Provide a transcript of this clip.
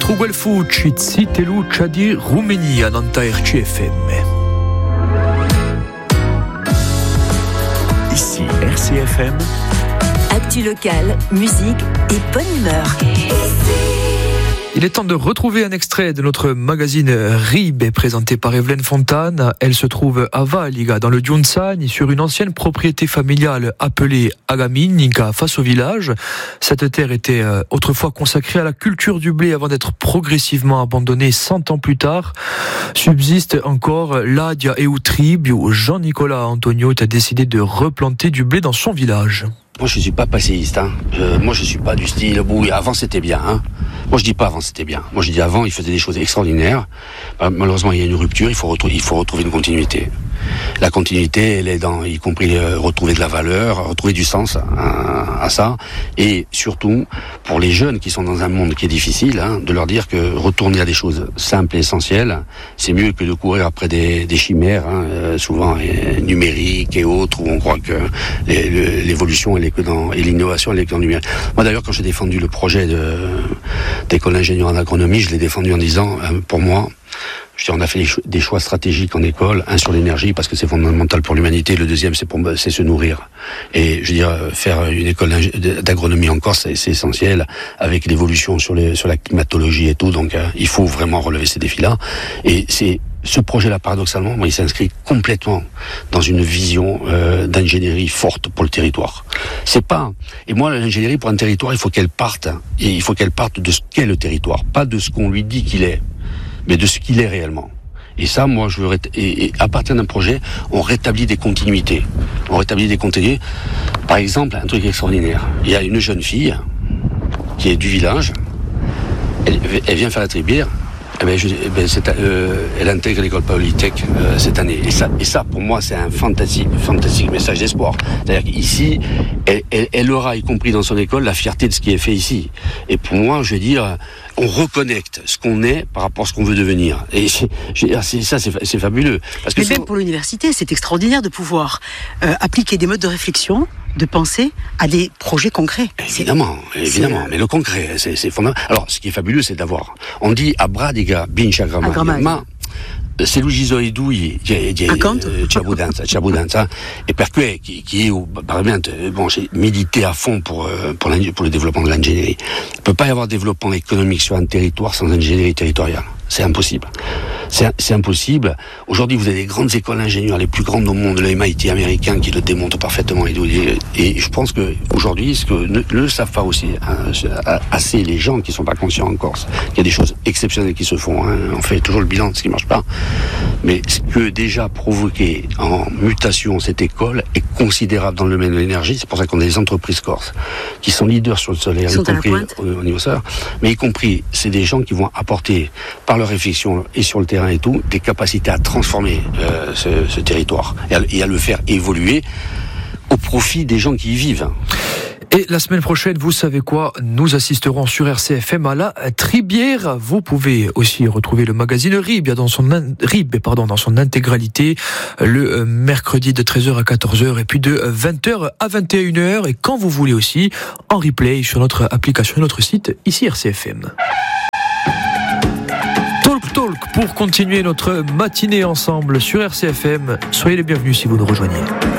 Truguel Fucci, Ziteluccia di Rumenia, Nanta RCFM. Ici RCFM. Actu locale, musique et bonne humeur. Il est temps de retrouver un extrait de notre magazine RIB présenté par Evelyne Fontane. Elle se trouve à Valiga, dans le Giunsani, sur une ancienne propriété familiale appelée Agaminica, face au village. Cette terre était autrefois consacrée à la culture du blé avant d'être progressivement abandonnée 100 ans plus tard. Subsiste encore l'Adia et Utribio où Jean-Nicolas Antonio a décidé de replanter du blé dans son village. Moi, je suis pas passéiste. Moi, je suis pas du style. Bon, avant c'était bien. Moi, je dis pas avant c'était bien. Moi, je dis avant, il faisait des choses extraordinaires. Malheureusement, il y a une rupture. Il faut retrouver une continuité. La continuité, elle est dans, y compris retrouver de la valeur, retrouver du sens à ça, et surtout pour les jeunes qui sont dans un monde qui est difficile, de leur dire que retourner à des choses simples et essentielles, c'est mieux que de courir après des chimères, souvent numériques et autres, où on croit que l'évolution elle est que dans et l'innovation elle est que dans le numérique. Moi d'ailleurs, quand j'ai défendu le projet d'école d'ingénieur en agronomie, je l'ai défendu en disant, pour moi, on a fait des choix stratégiques en école, un sur l'énergie parce que c'est fondamental pour l'humanité, le deuxième c'est se nourrir. Et je veux dire, faire une école d'agronomie en Corse, c'est essentiel avec l'évolution sur la climatologie et tout, donc il faut vraiment relever ces défis-là. Et ce projet-là, paradoxalement, il s'inscrit complètement dans une vision d'ingénierie forte pour le territoire. Et moi, l'ingénierie pour un territoire, il faut qu'elle parte de ce qu'est le territoire, pas de ce qu'on lui dit qu'il est, mais de ce qu'il est réellement. Et ça, moi, et à partir d'un projet, on rétablit des continuités. Par exemple, un truc extraordinaire. Il y a une jeune fille qui est du village. Elle vient faire la tribière. Elle intègre l'école polytech cette année. Et ça, pour moi, c'est un fantastique message d'espoir. C'est-à-dire qu'ici, elle aura, y compris dans son école, la fierté de ce qui est fait ici. Et pour moi, je veux dire, on reconnecte ce qu'on est par rapport à ce qu'on veut devenir. Et c'est fabuleux. Parce que mais même pour l'université, c'est extraordinaire de pouvoir appliquer des modes de réflexion, de penser à des projets concrets. Évidemment. Mais le concret, c'est fondamental. Alors, ce qui est fabuleux, c'est d'avoir, on dit a Bradiga, Bincha Grama, c'est Lugisoidui, c'è abbondanza, et perché qui est veramente, j'ai milité à fond pour le développement de l'ingénierie. Il ne peut pas y avoir développement économique sur un territoire sans ingénierie territoriale. C'est impossible. C'est impossible. Aujourd'hui, vous avez des grandes écoles d'ingénieurs, les plus grandes au monde, le MIT américain qui le démontre parfaitement. Et je pense que aujourd'hui, ce que ne savent pas aussi assez les gens qui sont pas conscients en Corse, qu'il y a des choses exceptionnelles qui se font. On fait toujours le bilan de ce qui marche pas. Mais ce que déjà provoqué en mutation cette école est considérable dans le domaine de l'énergie. C'est pour ça qu'on a des entreprises corses qui sont leaders sur le solaire, y compris au niveau solaire. Mais y compris, c'est des gens qui vont apporter par leur réflexion et sur le terrain et tout, des capacités à transformer ce territoire et à le faire évoluer au profit des gens qui y vivent. Et la semaine prochaine, vous savez quoi, nous assisterons sur RCFM à la Tribière. Vous pouvez aussi retrouver le magazine RIB dans son intégralité le mercredi de 13h à 14h et puis de 20h à 21h et quand vous voulez aussi en replay sur notre application, notre site ici RCFM. Talk pour continuer notre matinée ensemble sur RCFM. Soyez les bienvenus si vous nous rejoignez.